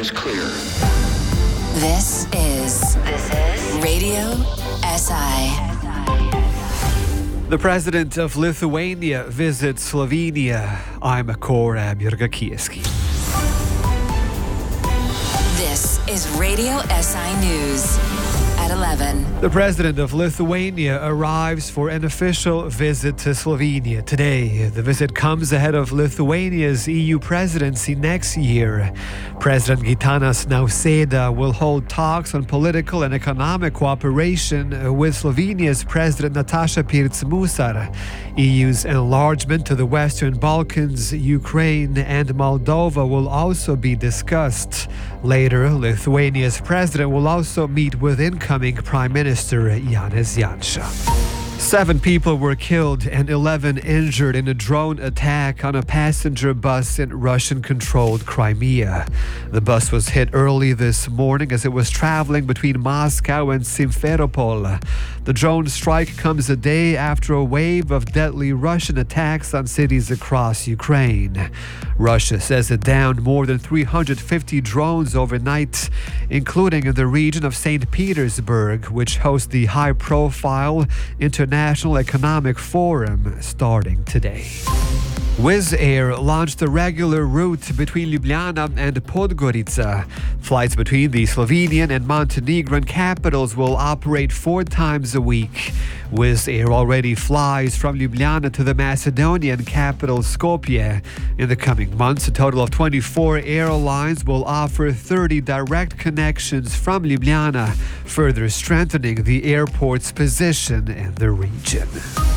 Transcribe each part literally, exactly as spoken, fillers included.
is clear. This is, this is Radio S I. The president of Lithuania visits Slovenia. I'm Korab Jurgakieski. This is Radio S I News at eleven. The president of Lithuania arrives for an official visit to Slovenia today. The visit comes ahead of Lithuania's E U presidency next year. President Gitanas Nausėda will hold talks on political and economic cooperation with Slovenia's President Nataša Pirc-Musar. E U's enlargement to the Western Balkans, Ukraine and Moldova will also be discussed. Later, Lithuania's president will also meet with incoming Prime Minister Janez Janša. Seven people were killed and eleven injured in a drone attack on a passenger bus in Russian-controlled Crimea. The bus was hit early this morning as it was traveling between Moscow and Simferopol. The drone strike comes a day after a wave of deadly Russian attacks on cities across Ukraine. Russia says it downed more than three hundred fifty drones overnight, including in the region of Saint Petersburg, which hosts the high-profile International National Economic Forum starting today. Wizz Air launched a regular route between Ljubljana and Podgorica. Flights between the Slovenian and Montenegrin capitals will operate four times a week. Wizz Air already flies from Ljubljana to the Macedonian capital Skopje. In the coming months, a total of twenty-four airlines will offer thirty direct connections from Ljubljana, further strengthening the airport's position in the region.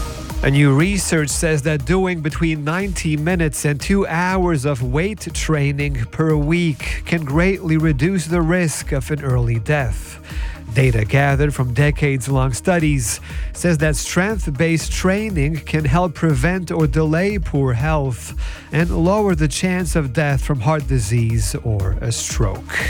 A new research says that doing between ninety minutes and two hours of weight training per week can greatly reduce the risk of an early death. Data gathered from decades-long studies says that strength-based training can help prevent or delay poor health and lower the chance of death from heart disease or a stroke.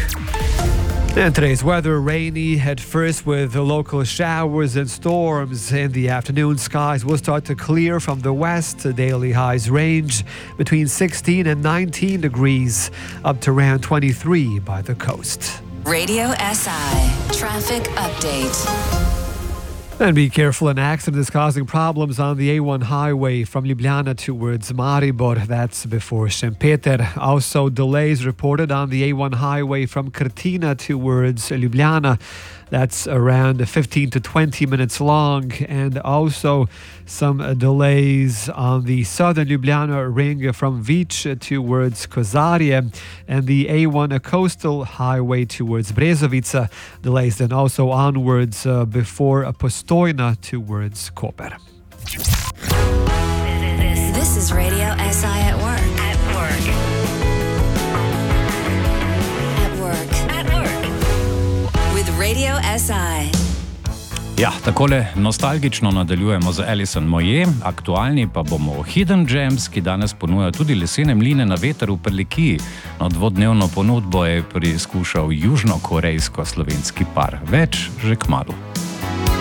And today's weather, rainy at first with local showers and storms. In the afternoon, skies will start to clear from the west. Daily highs range between sixteen and nineteen degrees, up to around twenty-three by the coast. Radio S I Traffic Update. And be careful, an accident is causing problems on the A one highway from Ljubljana towards Maribor. That's before Šempeter. Also, delays reported on the A one highway from Krtina towards Ljubljana. That's around fifteen to twenty minutes long. And also some delays on the southern Ljubljana ring from Vič towards Kozarje and the A one coastal highway towards Brezovica. Delays then also onwards uh, before Postojna towards Koper. This is Radio S I at work. At work. At work. At work. With Radio S I. Ja, takole nostalgično nadaljujemo z Alison Moje, aktualni pa bomo Hidden Gems, ki danes ponuja tudi lesene mline na veter v Prlekiji. No, dvodnevno ponudbo je preizkušal južnokorejsko-slovenski par. Več že kmalu.